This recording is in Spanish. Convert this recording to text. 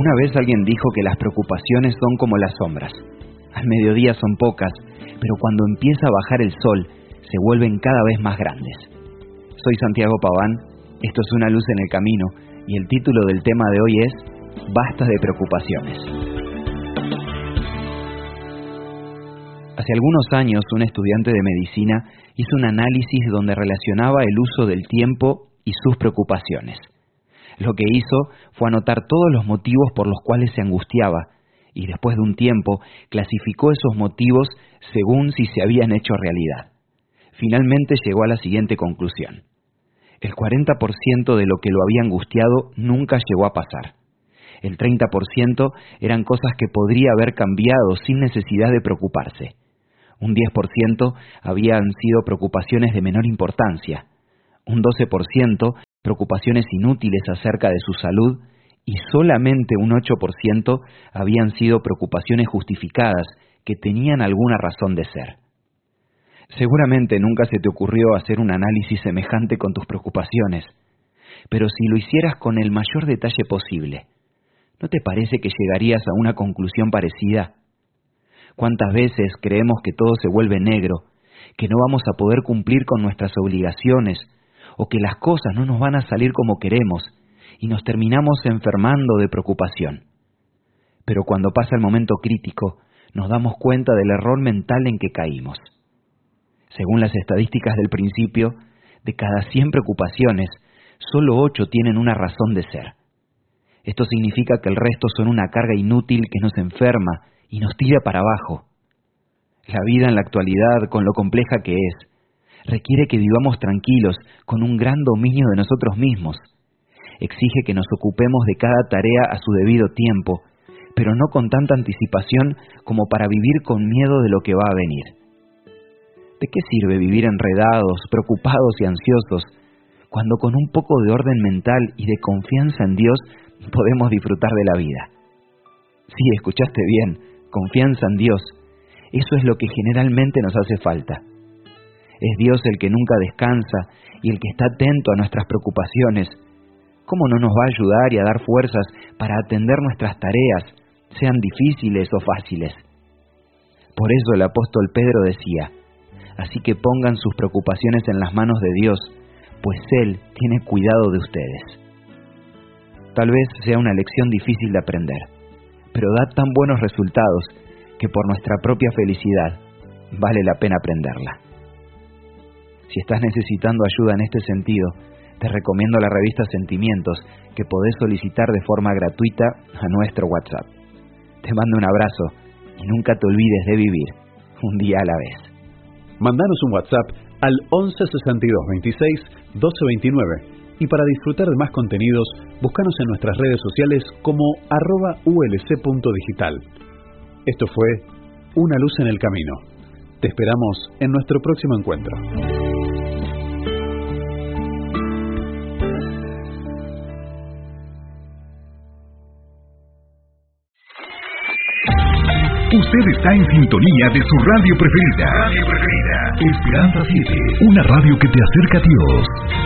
Una vez alguien dijo que las preocupaciones son como las sombras. Al mediodía son pocas, pero cuando empieza a bajar el sol, se vuelven cada vez más grandes. Soy Santiago Paván, esto es Una luz en el camino, y el título del tema de hoy es Basta de preocupaciones. Hace algunos años, un estudiante de medicina hizo un análisis donde relacionaba el uso del tiempo y sus preocupaciones. Lo que hizo fue anotar todos los motivos por los cuales se angustiaba y después de un tiempo clasificó esos motivos según si se habían hecho realidad. Finalmente llegó a la siguiente conclusión. El 40% de lo que lo había angustiado nunca llegó a pasar. El 30% eran cosas que podría haber cambiado sin necesidad de preocuparse. Un 10% habían sido preocupaciones de menor importancia. Un 12% preocupaciones inútiles acerca de su salud y solamente un 8% habían sido preocupaciones justificadas que tenían alguna razón de ser. Seguramente nunca se te ocurrió hacer un análisis semejante con tus preocupaciones, pero si lo hicieras con el mayor detalle posible, ¿no te parece que llegarías a una conclusión parecida? ¿Cuántas veces creemos que todo se vuelve negro, que no vamos a poder cumplir con nuestras obligaciones, o que las cosas no nos van a salir como queremos, y nos terminamos enfermando de preocupación? Pero cuando pasa el momento crítico, nos damos cuenta del error mental en que caímos. Según las estadísticas del principio, de cada 100 preocupaciones, solo 8 tienen una razón de ser. Esto significa que el resto son una carga inútil que nos enferma y nos tira para abajo. La vida en la actualidad, con lo compleja que es, requiere que vivamos tranquilos, con un gran dominio de nosotros mismos. Exige que nos ocupemos de cada tarea a su debido tiempo, pero no con tanta anticipación como para vivir con miedo de lo que va a venir. ¿De qué sirve vivir enredados, preocupados y ansiosos, cuando con un poco de orden mental y de confianza en Dios podemos disfrutar de la vida? Sí, escuchaste bien, confianza en Dios. Eso es lo que generalmente nos hace falta. Es Dios el que nunca descansa y el que está atento a nuestras preocupaciones. ¿Cómo no nos va a ayudar y a dar fuerzas para atender nuestras tareas, sean difíciles o fáciles? Por eso el apóstol Pedro decía: así que pongan sus preocupaciones en las manos de Dios, pues Él tiene cuidado de ustedes. Tal vez sea una lección difícil de aprender, pero da tan buenos resultados que por nuestra propia felicidad vale la pena aprenderla. Si estás necesitando ayuda en este sentido, te recomiendo la revista Sentimientos, que podés solicitar de forma gratuita a nuestro WhatsApp. Te mando un abrazo y nunca te olvides de vivir un día a la vez. Mandanos un WhatsApp al 11 62 26 12 29 y para disfrutar de más contenidos, búscanos en nuestras redes sociales como @ulc.digital. Esto fue Una luz en el camino. Te esperamos en nuestro próximo encuentro. Usted está en sintonía de su radio preferida. Esperanza 7, una radio que te acerca a Dios.